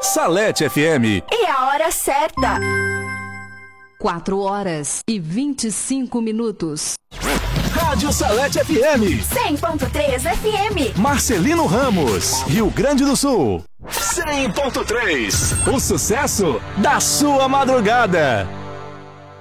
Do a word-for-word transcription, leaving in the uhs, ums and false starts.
Salete F M. E a hora certa. quatro horas e vinte e cinco minutos. Rádio Salete F M. cem ponto três F M. Marcelino Ramos, Rio Grande do Sul. cem ponto três. O sucesso da sua madrugada.